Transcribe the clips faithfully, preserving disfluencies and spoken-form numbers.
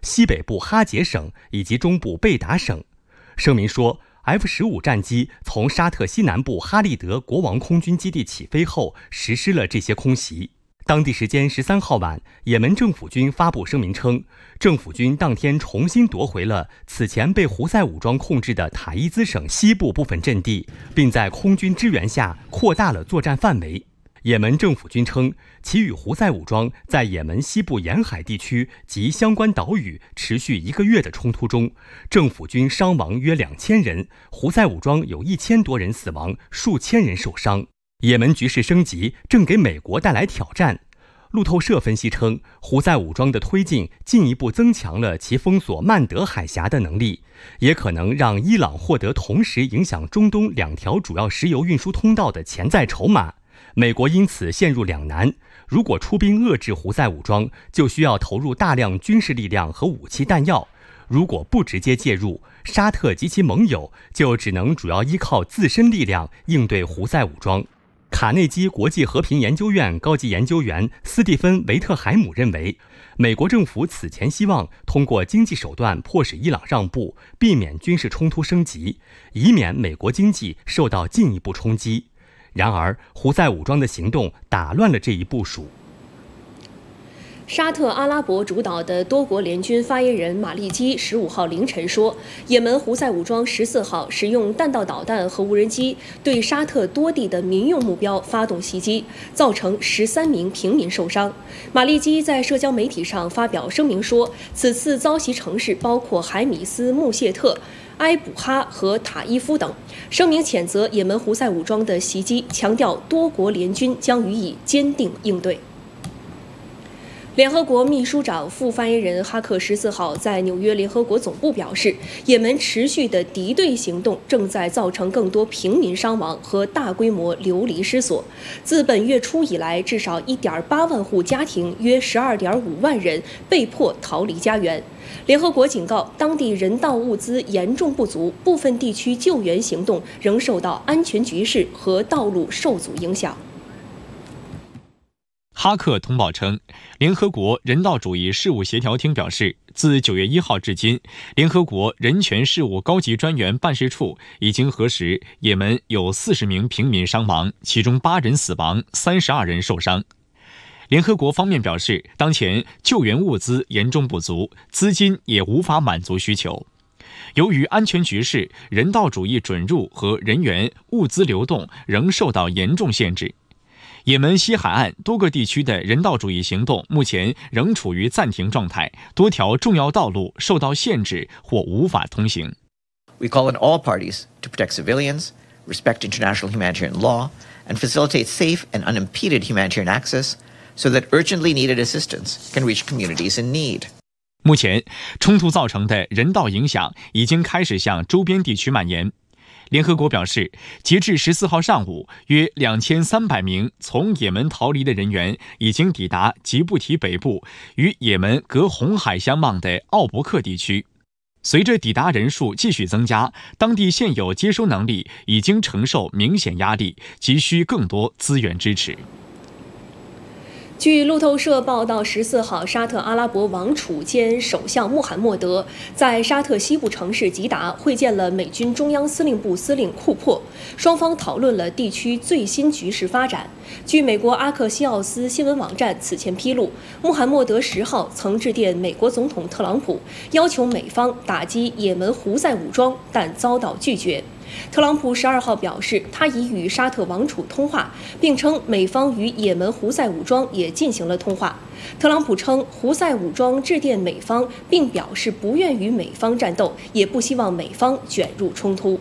西北部哈杰省以及中部贝达省。声明说 F 十五 战机从沙特西南部哈利德国王空军基地起飞后实施了这些空袭。当地时间十三号晚，也门政府军发布声明称，政府军当天重新夺回了此前被胡塞武装控制的塔伊兹省西部部分阵地，并在空军支援下扩大了作战范围。也门政府军称，其与胡塞武装在也门西部沿海地区及相关岛屿持续一个月的冲突中，政府军伤亡约两千人，胡塞武装有一千多人死亡，数千人受伤。也门局势升级正给美国带来挑战。路透社分析称，胡塞武装的推进进一步增强了其封锁曼德海峡的能力，也可能让伊朗获得同时影响中东两条主要石油运输通道的潜在筹码。美国因此陷入两难，如果出兵遏制胡塞武装，就需要投入大量军事力量和武器弹药；如果不直接介入，沙特及其盟友就只能主要依靠自身力量应对胡塞武装。卡内基国际和平研究院高级研究员斯蒂芬·维特海姆认为，美国政府此前希望通过经济手段迫使伊朗让步，避免军事冲突升级，以免美国经济受到进一步冲击。然而，胡塞武装的行动打乱了这一部署。 沙特阿拉伯主导的多国联军发言人马利基十五号凌晨说，也门胡塞武装十四号使用弹道导弹和无人机对沙特多地的民用目标发动袭击，造成十三名平民受伤。马利基在社交媒体上发表声明说，此次遭袭城市包括海米斯、穆谢特、埃卜哈和塔伊夫等。声明谴责也门胡塞武装的袭击，强调多国联军将予以坚定应对。联合国秘书长副发言人哈克十四号在纽约联合国总部表示，也门持续的敌对行动正在造成更多平民伤亡和大规模流离失所。自本月初以来，至少 一点八万户家庭，约 十二点五万人被迫逃离家园。联合国警告，当地人道物资严重不足，部分地区救援行动仍受到安全局势和道路受阻影响。 哈克通报称，联合国人道主义事务协调厅表示，自九月一号至今，联合国人权事务高级专员办事处已经核实，也门有四十名平民伤亡，其中八人死亡，三十二人受伤。联合国方面表示，当前救援物资严重不足，资金也无法满足需求。由于安全局势，人道主义准入和人员、物资流动仍受到严重限制。也门西海岸多个地区的人道主义行动目前仍处于暂停状态，多条重要道路受到限制或无法通行。 We call on all parties to protect civilians, respect international humanitarian law, and facilitate safe and unimpeded humanitarian access so that urgently needed assistance can reach communities in need. 目前，冲突造成的人道影响已经开始向周边地区蔓延。联合国表示，截至十四号上午，约两千三百名从也门逃离的人员已经抵达吉布提北部与也门隔红海相望的奥伯克地区。随着抵达人数继续增加，当地现有接收能力已经承受明显压力，急需更多资源支持。 据路透社报道，十四号，沙特阿拉伯王储兼首相穆罕默德在沙特西部城市吉达会见了美军中央司令部司令库珀，双方讨论了地区最新局势发展。据美国阿克西奥斯新闻网站此前披露，穆罕默德十号曾致电美国总统特朗普，要求美方打击也门胡塞武装，但遭到拒绝。特朗普十二号表示，他已与沙特王储通话，并称美方与也门胡塞武装也进行了通话。特朗普称，胡塞武装致电美方，并表示不愿与美方战斗，也不希望美方卷入冲突。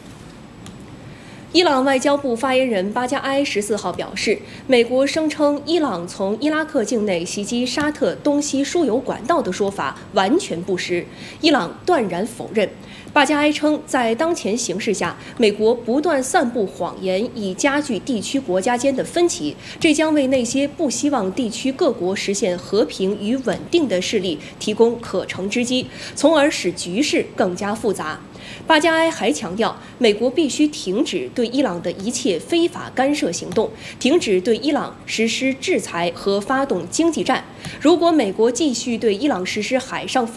伊朗外交部发言人巴加埃十四号表示，美国声称伊朗从伊拉克境内袭击沙特东西输油管道的说法完全不实，伊朗断然否认。巴加埃称，在当前形势下，美国不断散布谎言，以加剧地区国家间的分歧，这将为那些不希望地区各国实现和平与稳定的势力提供可乘之机，从而使局势更加复杂。巴加埃还强调，美国必须停止对伊朗的一切非法干涉行动，停止对伊朗实施制裁和发动经济战。如果美国继续对伊朗实施海上